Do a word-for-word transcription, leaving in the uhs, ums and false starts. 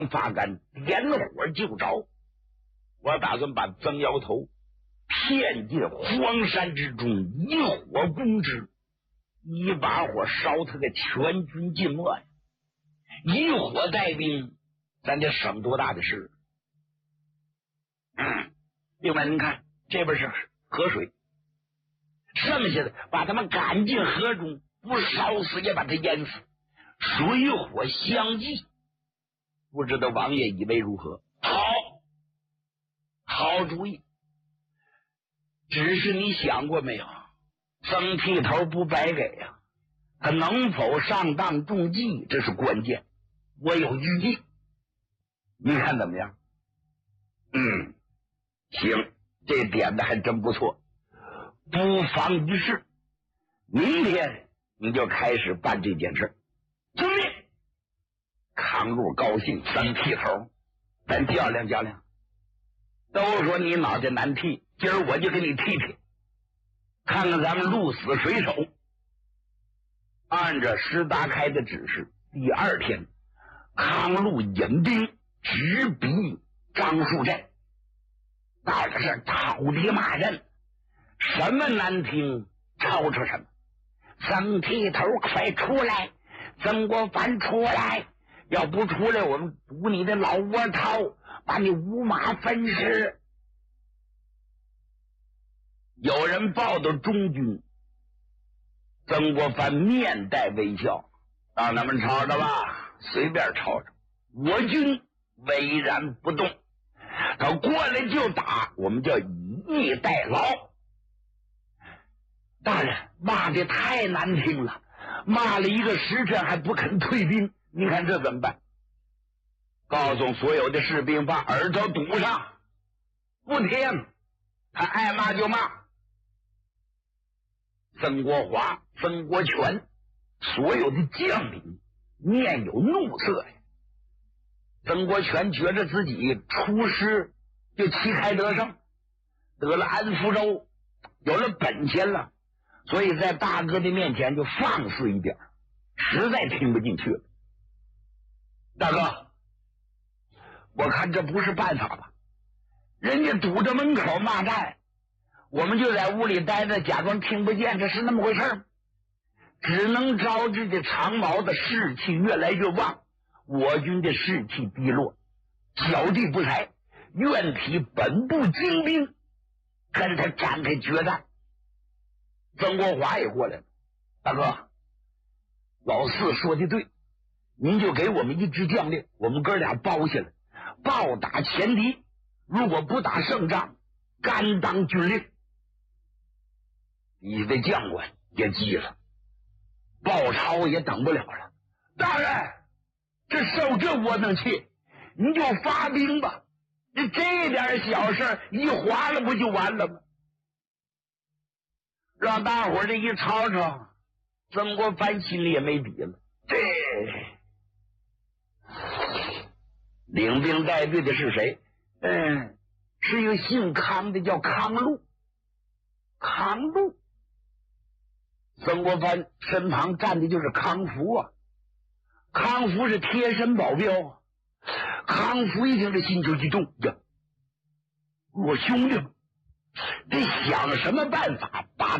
发干，点火就着。我打算把曾摇头骗进荒山之中，一火攻之，一把火烧他个全军尽没呀！以火带兵，咱得省多大的事？嗯，另外您看这边是河水，剩下的把他们赶进河中，不烧死也把他淹死，水火相济。不知道王爷以为如何？好，好主意。只是你想过没有，曾剃头不白给呀、啊，他能否上当中计，这是关键。我有预计，你看怎么样？嗯，行，这点子还真不错。不妨一试，明天你就开始办这件事。遵命。康禄高兴，三剃头，咱较量较量。都说你脑袋难剃，今儿我就给你剃剃，看看咱们鹿死谁手。按照石达开的指示，第二天康禄引兵直逼樟树镇，到的是讨敌骂人，什么难听吵吵什么。曾剃头快出来，曾国藩出来，要不出来我们堵你的老窝头，把你五马分尸。有人报到中军，曾国藩面带微笑，让他们吵着吧，随便吵着，我军巍然不动，他过来就打，我们叫以逸待劳。大人骂的太难听了，骂了一个时辰还不肯退兵，你看这怎么办？告诉所有的士兵把耳朵堵上，不听，他爱骂就骂。曾国华、曾国荃所有的将领面有怒色呀。曾国荃觉得自己出师就旗开得胜，得了安福州，有了本钱了，所以在大哥的面前就放肆一点，实在听不进去了。大哥，我看这不是办法吧？人家堵着门口骂战，我们就在屋里待着，假装听不见，这是那么回事，只能招致这长毛的士气越来越旺，我军的士气低落，小弟不才，愿提本部精兵跟他展开决战。曾国华也过来了，大哥，老四说的对，您就给我们一支将令，我们哥俩包下来，暴打前敌，如果不打胜仗，甘当军令。你的将官也急了，报抄也等不了了。大人，这受这窝囊气，你就发兵吧，这这点小事一划了不就完了吗？让大伙儿这一吵吵，曾国藩心里也没底了。这领兵带队的是谁？嗯，是一个姓康的，叫康禄。康禄，曾国藩身旁站的就是康福啊。康福是贴身保镖啊。康福一听这心就一动呀，我兄弟们得想什么办法把